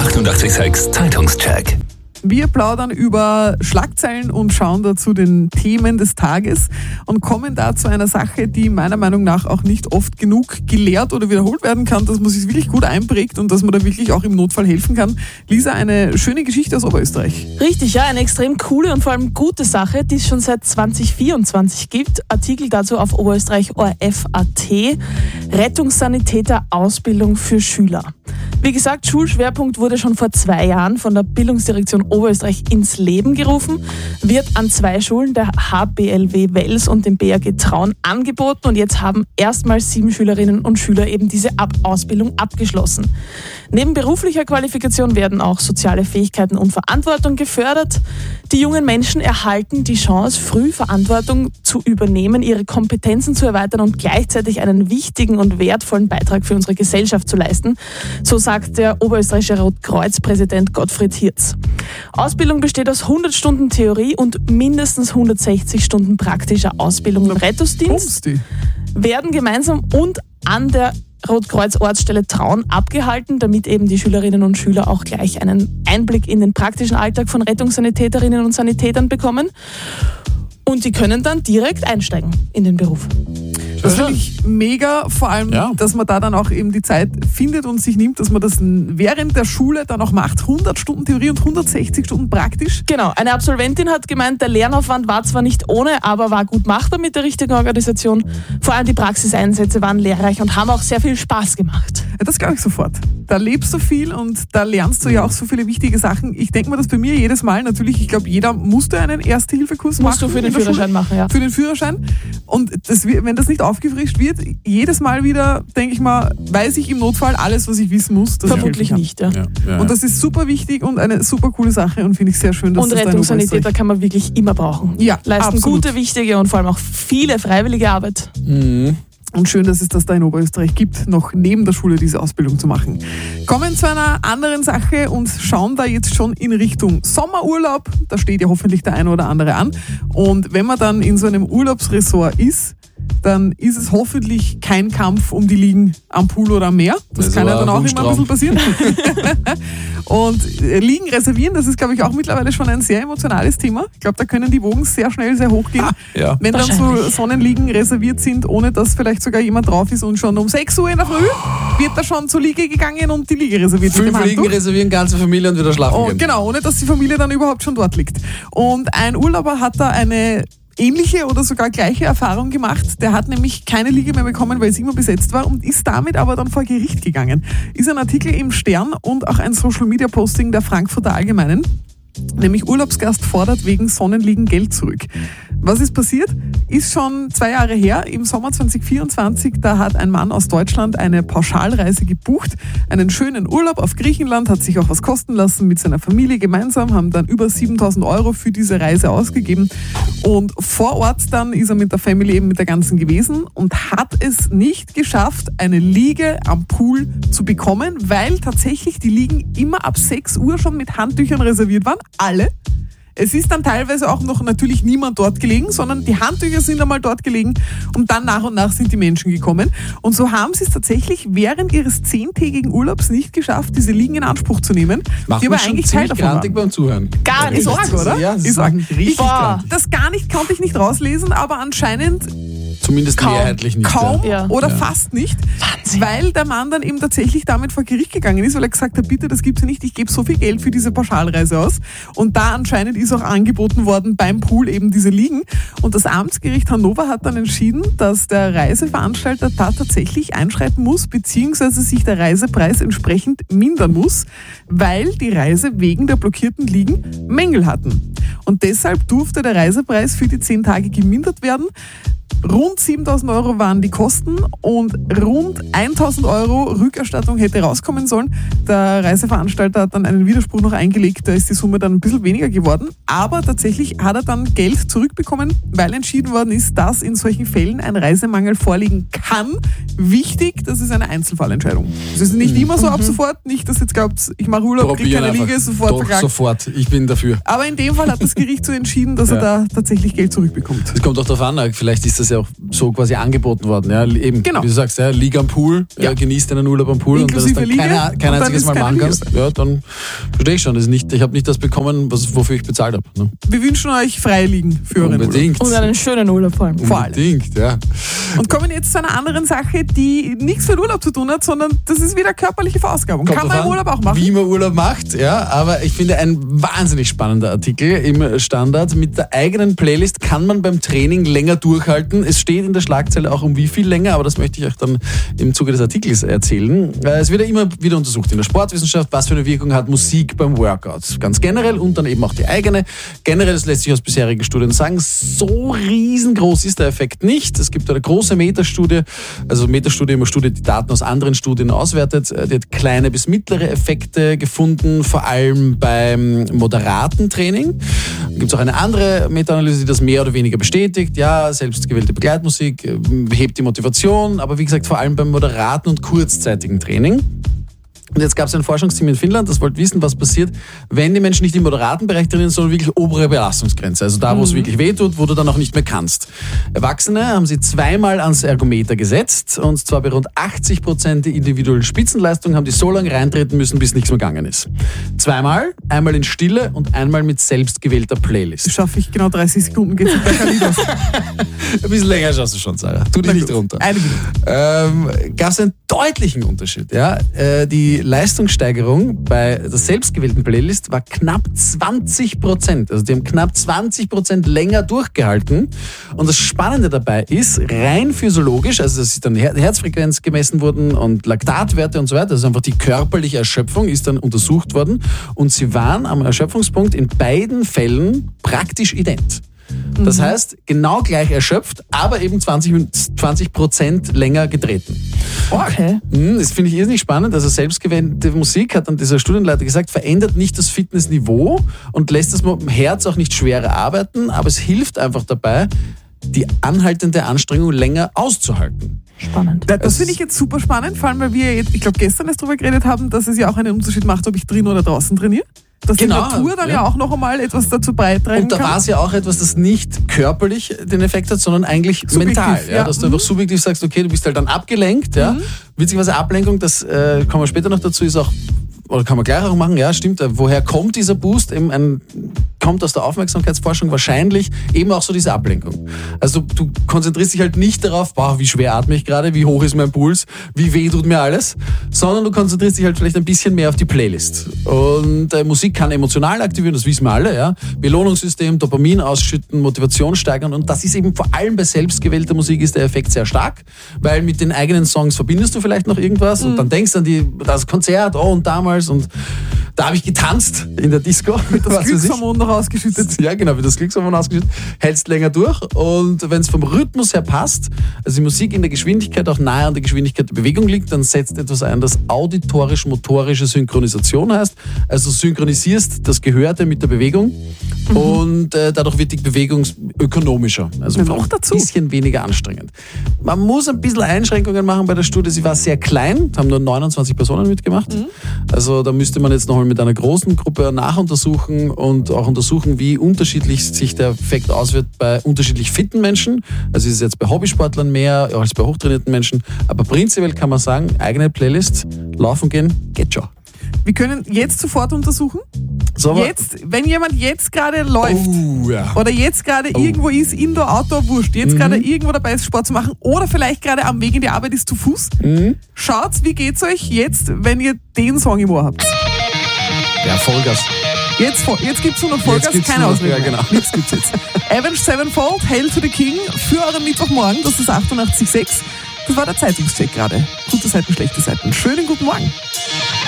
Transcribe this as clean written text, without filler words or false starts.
886 Zeitungscheck. Wir plaudern über Schlagzeilen und schauen dazu den Themen des Tages und kommen da zu einer Sache, die meiner Meinung nach auch nicht oft genug gelehrt oder wiederholt werden kann, dass man sich wirklich gut einprägt und dass man da wirklich auch im Notfall helfen kann. Lisa, eine schöne Geschichte aus Oberösterreich. Richtig, ja, eine extrem coole und vor allem gute Sache, die es schon seit 2024 gibt. Artikel dazu auf Oberösterreich.orf.at. Rettungssanitäter-Ausbildung für Schüler. Wie gesagt, Schulschwerpunkt wurde schon vor 2 Jahren von der Bildungsdirektion Oberösterreich ins Leben gerufen, wird an 2 Schulen, der HBLW Wels und dem BAG Traun, angeboten und jetzt haben erstmals 7 Schülerinnen und Schüler eben diese Ausbildung abgeschlossen. Neben beruflicher Qualifikation werden auch soziale Fähigkeiten und Verantwortung gefördert. Die jungen Menschen erhalten die Chance, früh Verantwortung zu übernehmen, ihre Kompetenzen zu erweitern und gleichzeitig einen wichtigen und wertvollen Beitrag für unsere Gesellschaft zu leisten, so sagt der oberösterreichische Rotkreuz-Präsident Gottfried Hirz. Ausbildung besteht aus 100 Stunden Theorie und mindestens 160 Stunden praktischer Ausbildung im Rettungsdienst, werden gemeinsam und an der Rotkreuz-Ortsstelle Traun abgehalten, damit eben die Schülerinnen und Schüler auch gleich einen Einblick in den praktischen Alltag von Rettungssanitäterinnen und Sanitätern bekommen. Und die können dann direkt einsteigen in den Beruf. Das finde ich mega, vor allem, dass man da dann auch eben die Zeit findet und sich nimmt, dass man das während der Schule dann auch macht. 100 Stunden Theorie und 160 Stunden praktisch. Genau, eine Absolventin hat gemeint, der Lernaufwand war zwar nicht ohne, aber war gut machbar mit der richtigen Organisation. Vor allem die Praxiseinsätze waren lehrreich und haben auch sehr viel Spaß gemacht. Ja, das glaube ich sofort. Da lebst du viel und da lernst du ja auch so viele wichtige Sachen. Ich denke mir das bei mir jedes Mal. Natürlich, ich glaube, jeder musste einen Erste-Hilfe-Kurs machen. Musst du für den Führerschein machen, ja. Für den Führerschein. Und wenn das nicht aufgefrischt wird, jedes Mal wieder, denke ich mal, weiß ich im Notfall alles, was ich wissen muss. Vermutlich nicht, ja. Und das ist super wichtig und eine super coole Sache und finde ich sehr schön, dass und das Rettungssanitäter kann man wirklich immer brauchen. Ja, leisten absolut. Gute, wichtige und vor allem auch viele freiwillige Arbeit. Mhm. Und schön, dass es das da in Oberösterreich gibt, noch neben der Schule diese Ausbildung zu machen. Kommen zu einer anderen Sache und schauen da jetzt schon in Richtung Sommerurlaub. Da steht ja hoffentlich der eine oder andere an. Und wenn man dann in so einem Urlaubsressort ist, dann ist es hoffentlich kein Kampf um die Liegen am Pool oder am Meer. Das kann ja dann auch immer ein bisschen passieren. Und Liegen reservieren, das ist, glaube ich, auch mittlerweile schon ein sehr emotionales Thema. Ich glaube, da können die Wogen sehr schnell sehr hoch gehen. Wenn dann so Sonnenliegen reserviert sind, ohne dass vielleicht sogar jemand drauf ist und schon um 6 Uhr in der Früh wird da schon zur Liege gegangen und die Liege reserviert. 5 Liegen reservieren, ganze Familie und wieder schlafen gehen. Genau, ohne dass die Familie dann überhaupt schon dort liegt. Und ein Urlauber hat da eine ähnliche oder sogar gleiche Erfahrung gemacht. Der hat nämlich keine Liege mehr bekommen, weil es immer besetzt war und ist damit aber dann vor Gericht gegangen. Ist ein Artikel im Stern und auch ein Social-Media-Posting der Frankfurter Allgemeinen. Nämlich Urlaubsgast fordert wegen Sonnenliegen Geld zurück. Was ist passiert? Ist schon 2 Jahre her, im Sommer 2024, da hat ein Mann aus Deutschland eine Pauschalreise gebucht, einen schönen Urlaub auf Griechenland, hat sich auch was kosten lassen mit seiner Familie gemeinsam, haben dann über 7.000 € für diese Reise ausgegeben und vor Ort dann ist er mit der Family eben mit der ganzen gewesen und hat es nicht geschafft, eine Liege am Pool zu bekommen, weil tatsächlich die Liegen immer ab 6 Uhr schon mit Handtüchern reserviert waren. Alle. Es ist dann teilweise auch noch natürlich niemand dort gelegen, sondern die Handtücher sind einmal dort gelegen und dann nach und nach sind die Menschen gekommen. Und so haben sie es tatsächlich während ihres 10-tägigen Urlaubs nicht geschafft, diese Liegen in Anspruch zu nehmen. Macht die aber schon eigentlich Teil davon waren. beim Zuhören. Gar nicht. Ist arg, oder? Ja, ist arg. richtig krank. Das gar nicht, konnte ich nicht rauslesen, aber anscheinend zumindest mehrheitlich nicht. Kaum oder fast nicht. Wahnsinn. Weil der Mann dann eben tatsächlich damit vor Gericht gegangen ist, weil er gesagt hat, bitte, das gibt's ja nicht, ich gebe so viel Geld für diese Pauschalreise aus. Und da anscheinend ist auch angeboten worden beim Pool eben diese Liegen. Und das Amtsgericht Hannover hat dann entschieden, dass der Reiseveranstalter da tatsächlich einschreiten muss, beziehungsweise sich der Reisepreis entsprechend mindern muss, weil die Reise wegen der blockierten Liegen Mängel hatten. Und deshalb durfte der Reisepreis für die 10 Tage gemindert werden. Rund 7.000 € waren die Kosten und rund 1.000 € Rückerstattung hätte rauskommen sollen. Der Reiseveranstalter hat dann einen Widerspruch noch eingelegt, da ist die Summe dann ein bisschen weniger geworden. Aber tatsächlich hat er dann Geld zurückbekommen, weil entschieden worden ist, dass in solchen Fällen ein Reisemangel vorliegen kann. Wichtig, das ist eine Einzelfallentscheidung. Es ist nicht immer so ab sofort, nicht, dass jetzt glaubt, ich mache Urlaub, kriege keine Liege, sofort verklagt. Sofort, ich bin dafür. Aber in dem Fall hat das Gericht so entschieden, dass er da tatsächlich Geld zurückbekommt. Es kommt auch darauf an, vielleicht ist das ja auch so quasi angeboten worden. Ja, eben, Genau. wie du sagst, ja, Liege am Pool, genießt einen Urlaub am Pool Inklusive und wenn du das dann kein einziges Mal machen kannst, ja, dann verstehe ich schon. Ich habe nicht das bekommen, wofür ich bezahlt habe. Ne? Wir wünschen euch freie Liegen für euren Unbedingt. Und einen schönen Urlaub vor allem. Unbedingt, ja. Und kommen jetzt zu einer anderen Sache, die nichts mit Urlaub zu tun hat, sondern das ist wieder körperliche Verausgabung. Kann man im Urlaub auch machen. Wie man Urlaub macht, ja. Aber ich finde ein wahnsinnig spannender Artikel im Standard. Mit der eigenen Playlist kann man beim Training länger durchhalten. Es steht in der Schlagzeile auch um wie viel länger, aber das möchte ich euch dann im Zuge des Artikels erzählen. Es wird ja immer wieder untersucht in der Sportwissenschaft, was für eine Wirkung hat Musik beim Workout. Ganz generell und dann eben auch die eigene. Generell, das lässt sich aus bisherigen Studien sagen, so riesengroß ist der Effekt nicht. Es gibt eine große Metastudie, also Metastudie immer Studie, die Daten aus anderen Studien auswertet. Die hat kleine bis mittlere Effekte gefunden, vor allem beim moderaten Training. Dann gibt es auch eine andere Meta-Analyse, die das mehr oder weniger bestätigt. Ja, selbstgewählte Begleitmusik hebt die Motivation, aber wie gesagt, vor allem beim moderaten und kurzzeitigen Training. Und jetzt gab es ein Forschungsteam in Finnland, das wollte wissen, was passiert, wenn die Menschen nicht im moderaten Bereich trainieren, sondern wirklich obere Belastungsgrenze. Also da, wo es wirklich wehtut, wo du dann auch nicht mehr kannst. Erwachsene haben sie zweimal ans Ergometer gesetzt, und zwar bei rund 80% der individuellen Spitzenleistung haben die so lange reintreten müssen, bis nichts mehr gegangen ist. Zweimal, einmal in Stille und einmal mit selbstgewählter Playlist. Schaffe ich genau 30 Sekunden, geht's mit der Kalidos. Ein bisschen länger schaust du schon, Sarah. Tu dich nicht runter. Eine Minute. Gab es einen deutlichen Unterschied. Ja? Die Leistungssteigerung bei der selbstgewählten Playlist war knapp 20%. Also die haben knapp 20% länger durchgehalten. Und das Spannende dabei ist, rein physiologisch, also dass dann Herzfrequenz gemessen wurden und Laktatwerte und so weiter, also einfach die körperliche Erschöpfung ist dann untersucht worden. Und sie waren am Erschöpfungspunkt in beiden Fällen praktisch ident. Das heißt, genau gleich erschöpft, aber eben 20% länger getreten. Okay. Das finde ich irrsinnig spannend. Also selbstgewählte Musik, hat dann dieser Studienleiter gesagt, verändert nicht das Fitnessniveau und lässt das Herz auch nicht schwerer arbeiten, aber es hilft einfach dabei, die anhaltende Anstrengung länger auszuhalten. Spannend. Das finde ich jetzt super spannend, vor allem weil wir jetzt, ich glaube gestern erst darüber geredet haben, dass es ja auch einen Unterschied macht, ob ich drin oder draußen trainiere. Dass die Natur dann ja auch noch einmal etwas dazu beitragen kann. Und da war es ja auch etwas, das nicht körperlich den Effekt hat, sondern eigentlich subjektiv, mental. Ja? Dass du einfach subjektiv sagst, okay, du bist halt dann abgelenkt. Ja? Witzigerweise Ablenkung, das kommen wir später noch dazu, ist auch, oder kann man gleich auch machen, ja, stimmt. Woher kommt dieser Boost? Kommt aus der Aufmerksamkeitsforschung wahrscheinlich eben auch so diese Ablenkung. Also du konzentrierst dich halt nicht darauf, boah, wie schwer atme ich gerade, wie hoch ist mein Puls, wie weh tut mir alles, sondern du konzentrierst dich halt vielleicht ein bisschen mehr auf die Playlist. Und Musik kann emotional aktivieren, das wissen wir alle, ja. Belohnungssystem, Dopamin ausschütten, Motivation steigern, und das ist eben vor allem bei selbstgewählter Musik ist der Effekt sehr stark, weil mit den eigenen Songs verbindest du vielleicht noch irgendwas und dann denkst du an das Konzert, und damals, und da habe ich getanzt in der Disco. Mit das Glückshormon noch ausgeschüttet. Ja, genau, wird das Glückshormon ausgeschüttet. Hältst länger durch, und wenn es vom Rhythmus her passt, also die Musik in der Geschwindigkeit auch nahe an der Geschwindigkeit der Bewegung liegt, dann setzt etwas ein, das auditorisch-motorische Synchronisation heißt. Also synchronisierst das Gehörte mit der Bewegung und dadurch wird die Bewegung ökonomischer. Also noch dazu. Ein bisschen weniger anstrengend. Man muss ein bisschen Einschränkungen machen bei der Studie. Sie war sehr klein, haben nur 29 Personen mitgemacht. Also da müsste man jetzt nochmal mit einer großen Gruppe nachuntersuchen und auch untersuchen, wie unterschiedlich sich der Effekt auswirkt bei unterschiedlich fitten Menschen. Also ist es jetzt bei Hobbysportlern mehr als bei hochtrainierten Menschen. Aber prinzipiell kann man sagen, eigene Playlist, laufen gehen, geht schon. Wir können jetzt sofort untersuchen. So, jetzt, wenn jemand jetzt gerade läuft oder jetzt gerade irgendwo ist, Indoor, Outdoor, wurscht, jetzt gerade irgendwo dabei ist, Sport zu machen oder vielleicht gerade am Weg in die Arbeit ist zu Fuß, schaut, wie geht's euch jetzt, wenn ihr den Song im Ohr habt? Ja, Vollgas. Jetzt gibt's nur noch Vollgas, keine Ausrede. Ja, genau. Nichts gibt's jetzt. Avenged Sevenfold, Hail to the King für euren Mittwochmorgen, das ist 88,6. Das war der Zeitungscheck gerade. Gute Seiten, schlechte Seiten. Schönen guten Morgen.